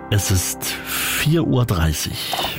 Es ist 4:30 Uhr.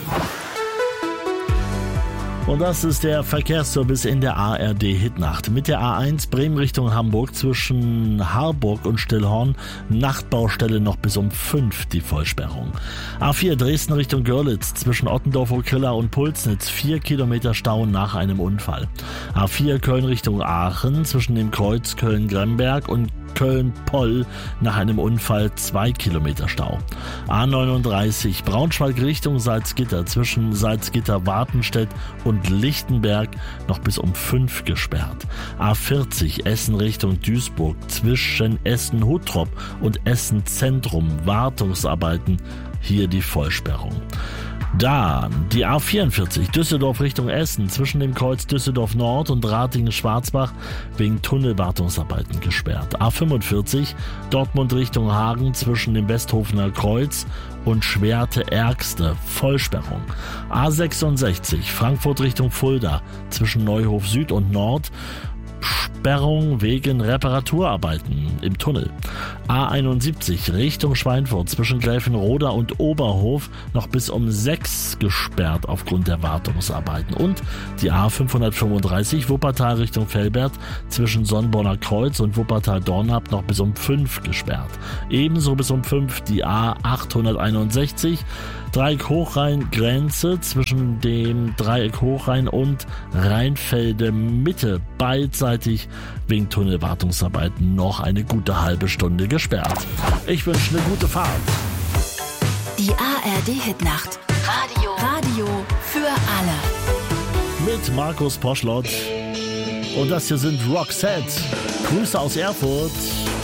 Und das ist der Verkehrsservice in der ARD Hitnacht. Mit der A1 Bremen Richtung Hamburg zwischen Harburg und Stillhorn Nachtbaustelle noch bis um 5 die Vollsperrung. A4 Dresden Richtung Görlitz zwischen Ottendorf-Okrilla und Pulsnitz 4 Kilometer Stau nach einem Unfall. A4 Köln Richtung Aachen zwischen dem Kreuz Köln-Gremberg und Köln-Poll nach einem Unfall 2 Kilometer Stau. A39 Braunschweig Richtung Salzgitter zwischen Salzgitter-Wartenstedt und Lichtenberg noch bis um 5 gesperrt. A40 Essen Richtung Duisburg zwischen Essen-Huttrop und Essen-Zentrum Wartungsarbeiten, hier die Vollsperrung. Dann die A44 Düsseldorf Richtung Essen zwischen dem Kreuz Düsseldorf Nord und Ratingen-Schwarzbach wegen Tunnelwartungsarbeiten gesperrt. A45 Dortmund Richtung Hagen zwischen dem Westhofener Kreuz und Schwerte-Ärgste Vollsperrung. A66 Frankfurt Richtung Fulda zwischen Neuhof Süd und Nord Sperrung wegen Reparaturarbeiten im Tunnel. A71 Richtung Schweinfurt zwischen Gräfenroda und Oberhof noch bis um 6 gesperrt aufgrund der Wartungsarbeiten. Und die A535 Wuppertal Richtung Velbert zwischen Sonnborner Kreuz und Wuppertal-Dornap noch bis um 5 gesperrt. Ebenso bis um 5 die A861 Dreieck Hochrhein-Grenze zwischen dem Dreieck Hochrhein und Rheinfelde Mitte beidseitig wegen Tunnelwartungsarbeiten noch eine gute halbe Stunde gesperrt. Ich wünsche eine gute Fahrt. Die ARD Hitnacht. Radio für alle. Mit Markus Poschlott. Und das hier sind Roxette. Grüße aus Erfurt.